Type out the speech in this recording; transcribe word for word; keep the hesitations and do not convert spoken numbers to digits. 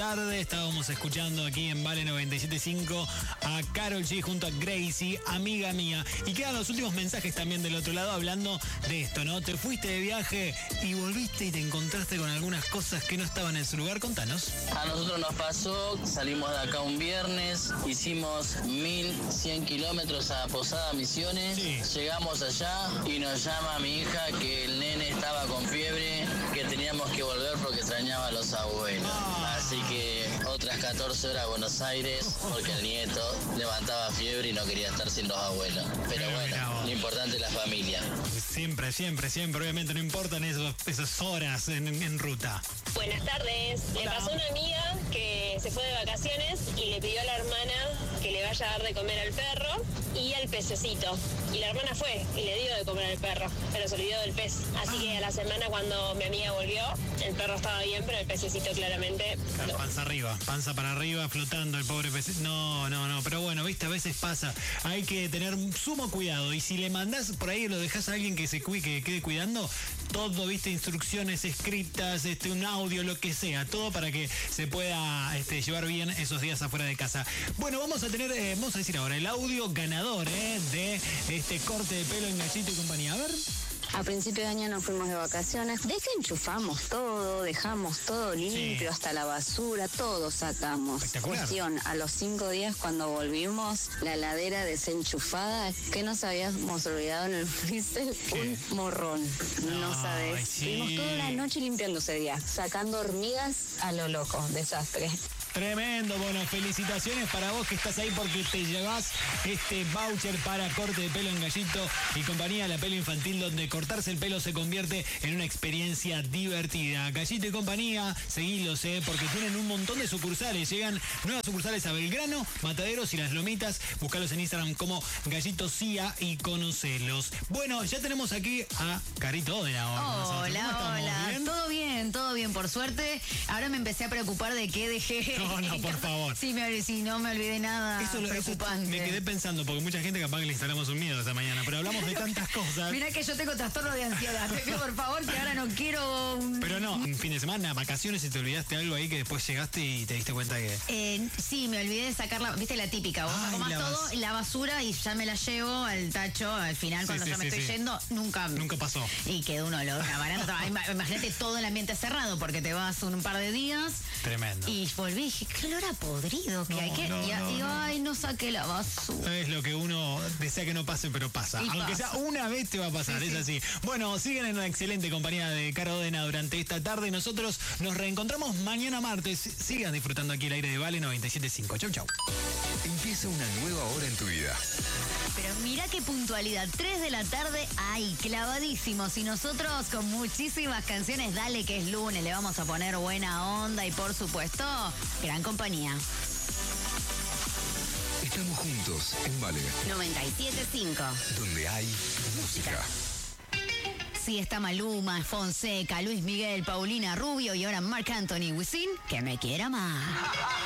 tarde. Estábamos escuchando aquí en Vale noventa y siete punto cinco a Karol G junto a Gracie, amiga mía. Y quedan los últimos mensajes también del otro lado hablando de esto, ¿no? Te fuiste de viaje y volviste y te encontraste con algunas cosas que no estaban en su lugar. Contanos. A nosotros nos pasó, salimos de acá un viernes, hicimos mil cien kilómetros a Posada Misiones, Sí. Llegamos allá y nos llama mi hija que el nene estaba con fiebre, que teníamos que volver porque extrañaba a los abuelos. Ah. Así que otras catorce horas a Buenos Aires porque el nieto levantaba fiebre y no quería estar sin los abuelos. Pero Pero mirá vos. bueno, lo importante es la familia. Siempre, siempre, siempre. Obviamente no importan esos, esas horas en, en ruta. Buenas tardes. Le pasó a una amiga que se fue de vacaciones y le pidió a la hermana que le vaya a dar de comer al perro y al pececito. Y la hermana fue y le dio de comer al perro, pero se olvidó del pez. Así que a la semana cuando mi amiga volvió, el perro estaba bien, pero el pececito claramente no. Panza arriba, panza para arriba, flotando el pobre pez. No, no, no. Pero bueno, viste, a veces pasa. Hay que tener sumo cuidado. Y si le mandás por ahí, lo dejás a alguien que se cuide, que quede cuidando, todo, viste, instrucciones escritas, este, un audio, lo que sea, todo para que se pueda este, llevar bien esos días afuera de casa. Bueno, vamos a tener, eh, vamos a decir ahora, el audio ganador eh, de este corte de pelo en Gallito y compañía. A ver. A principio de año nos fuimos de vacaciones, desenchufamos todo, dejamos todo limpio, Sí. hasta la basura, todo sacamos. Espectacular. Cuestión, a los cinco días cuando volvimos, la heladera desenchufada, que nos habíamos olvidado en el freezer, un morrón. No, No, sabes. sí. Estuvimos toda la noche limpiando ese día, sacando hormigas a lo loco, desastre. Tremendo, bueno, felicitaciones para vos que estás ahí porque te llevas este voucher para corte de pelo en Gallito y compañía, la pelo infantil, donde cortarse el pelo se convierte en una experiencia divertida. Gallito y compañía, seguilos, eh, porque tienen un montón de sucursales. Llegan nuevas sucursales a Belgrano, Mataderos y Las Lomitas. Búscalos en Instagram como Gallito Cia y conocelos. Bueno, ya tenemos aquí a Carito Odena. Hola, hola. ¿Bien? Todo bien, todo bien, por suerte. Ahora me empecé a preocupar de qué dejé. No, no, por favor. Sí, me, sí, no me olvidé nada. Eso, lo- eso preocupante. me quedé pensando, porque mucha gente capaz que le instalamos un miedo esta mañana, pero hablamos de tantas cosas. Mirá que yo tengo trastorno de ansiedad. Te pido, por favor, que ahora no quiero... un- Pero no, un fin de semana, vacaciones y te olvidaste algo ahí que después llegaste y te diste cuenta que... Eh, sí, me olvidé de sacar la, viste la típica, vos Ay, sacás la todo, bas- la basura y ya me la llevo al tacho, al final Sí, cuando sí, yo me sí, estoy sí. yendo, nunca... Nunca pasó. Y quedó un olor, una barata. Ima- Imagínate todo el ambiente cerrado porque te vas un par de días. Tremendo. Y volví y dije, qué olor a podrido que No, hay que... no, y, no, y, no. ay, no saqué la basura. Es lo que uno desea que no pase, pero pasa. Y Aunque pasa. sea una vez te va a pasar, Sí, es sí. así. Bueno, siguen en una excelente compañía de Caro Odena durante esta tarde. Nosotros nos reencontramos mañana martes. Sigan disfrutando aquí el aire de Vale noventa y siete punto cinco. Chau, chau. Empieza una nueva hora en tu vida. Pero mira qué puntualidad, tres de la tarde, ay, clavadísimos. Y nosotros con muchísimas canciones, dale que es lunes, le vamos a poner buena onda y por supuesto, gran compañía. Estamos juntos en Vale, noventa y siete punto cinco. donde hay música. Sí, está Maluma, Fonseca, Luis Miguel, Paulina Rubio y ahora Marc Anthony Wisin, que me quiera más.